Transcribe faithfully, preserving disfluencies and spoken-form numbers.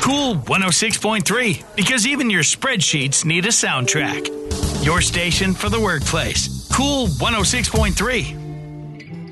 Cool one oh six point three, because even your spreadsheets need a soundtrack. Your station for the workplace. Cool one oh six point three.